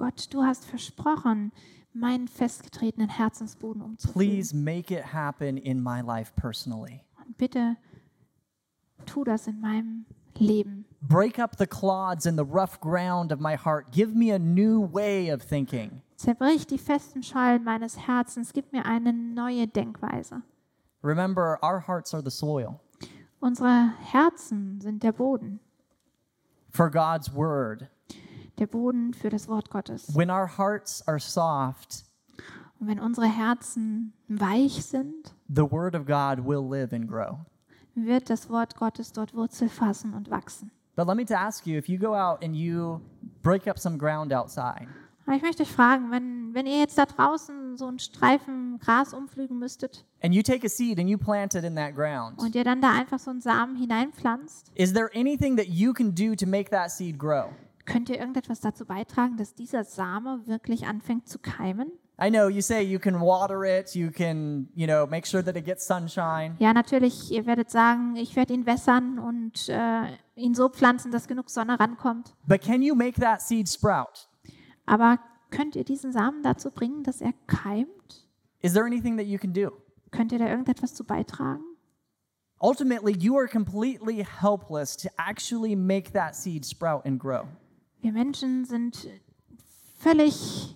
Gott, du hast versprochen, meinen festgetretenen Herzensboden umzufüllen. Please make it happen in my life personally. Und bitte tu das in meinem Leben. Break up the clods and the rough ground of my heart. Give me a new way of thinking. Zerbrich die festen Schollen meines Herzens, gib mir eine neue Denkweise. Remember, our hearts are the soil Unsere Herzen sind der Boden for God's word. für das Wort Gottes. When our hearts are soft, Und wenn unsere Herzen weich sind, the word of God will live and grow. wird das Wort Gottes dort Wurzel fassen und wachsen. But let me to ask you, if you go out and you break up some ground outside, Aber ich möchte euch fragen, wenn ihr jetzt da draußen so einen Streifen Gras umpflügen müsstet and you take a seed and you plant it in that ground, und ihr dann da einfach so einen Samen hineinpflanzt, is there anything that you can do to make that seed grow? könnt ihr irgendetwas dazu beitragen, dass dieser Same wirklich anfängt zu keimen? I know you say you can water it, you can, make sure that it gets sunshine. Ja, natürlich, ihr werdet sagen, ich werde ihn wässern und ihn so pflanzen, dass genug Sonne rankommt. But can you make that seed sprout? Aber könnt ihr diesen Samen dazu bringen, dass er keimt? Is there anything that you can do? Könnt ihr da irgendetwas zu beitragen? Ultimately, you are completely helpless to actually make that seed sprout and grow. Wir Menschen sind völlig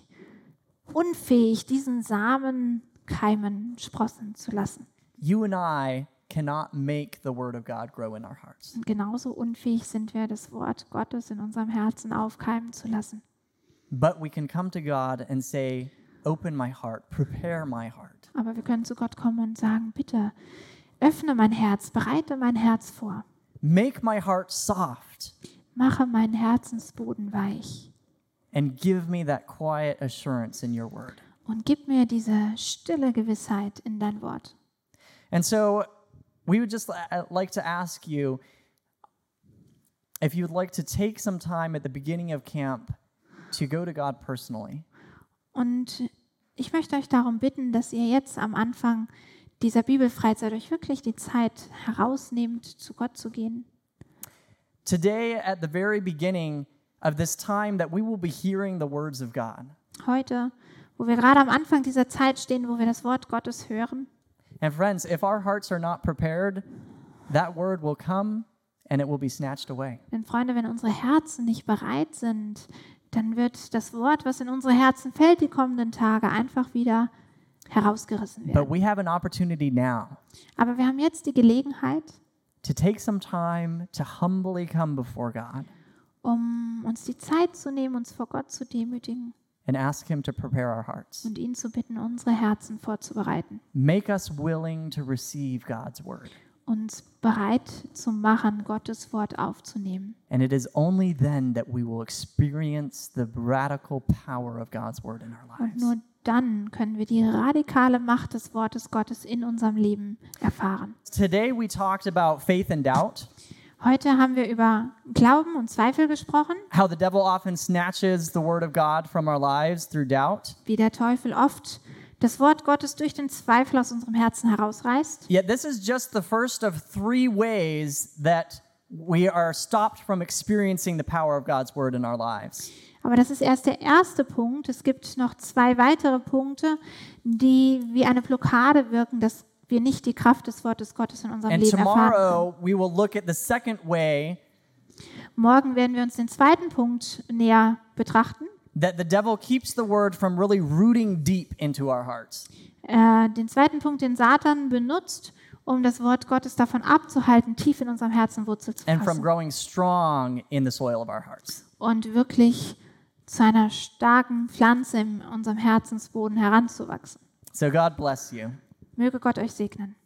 unfähig, diesen Samen keimen, sprossen zu lassen. You and I cannot make the word of God grow in our hearts. Und genauso unfähig sind wir, das Wort Gottes in unserem Herzen aufkeimen zu lassen. But we can come to God and say, open my heart, prepare my heart. Aber wir können zu Gott kommen und sagen, bitte öffne mein Herz, bereite mein Herz vor. Make my heart soft Mache meinen Herzensboden weich and give me that quiet assurance in your word. und gib mir diese stille Gewissheit in dein Wort. And so we would just like to ask you if you would like to take some time at the beginning of camp to go to God personally. Und ich möchte euch darum bitten, dass ihr jetzt am Anfang dieser Bibelfreizeit euch wirklich die Zeit herausnehmt, zu Gott zu gehen. Today, at the very beginning of this time that we will be hearing the words of God. Heute, wo wir gerade am Anfang dieser Zeit stehen, wo wir das Wort Gottes hören. And friends, if our hearts are not prepared, that word will come and it will be snatched away. Denn Freunde, wenn unsere Herzen nicht bereit sind, dann wird das Wort, was in unsere Herzen fällt, die kommenden Tage einfach wieder herausgerissen But werden. we have an opportunity now Aber wir haben jetzt die Gelegenheit, to take some time to humbly come before God um uns die Zeit zu nehmen, uns vor Gott zu demütigen and ask Him to prepare our hearts. und ihn zu bitten, unsere Herzen vorzubereiten. Make us willing to receive God's word. Uns bereit zu machen, Gottes Wort aufzunehmen. And it is only then that we will experience the radical power of God's word in our Und lives. nur dann können wir die radikale Macht des Wortes Gottes in unserem Leben erfahren. Today we talked about faith and doubt, Heute haben wir über Glauben und Zweifel gesprochen, how the devil often snatches the word of God from our lives through doubt. wie der Teufel oft das Wort Gottes durch den Zweifel aus unserem Herzen herausreißt. Yet this is just the first of 3 ways that we are stopped from experiencing the power of God's word in our lives. Aber das ist erst der erste Punkt. Es gibt noch 2 weitere Punkte, die wie eine Blockade wirken, dass wir nicht die Kraft des Wortes Gottes in unserem And Leben erfahren können. tomorrow we will look at the second way Morgen werden wir uns den zweiten Punkt näher betrachten. that the devil keeps the word from really rooting deep into our hearts. Den zweiten Punkt, den Satan benutzt, um das Wort Gottes davon abzuhalten, tief in unserem Herzen Wurzel zu And from fassen growing strong in the soil of our hearts. und wirklich zu einer starken Pflanze in unserem Herzensboden heranzuwachsen. So God bless you. Möge Gott euch segnen.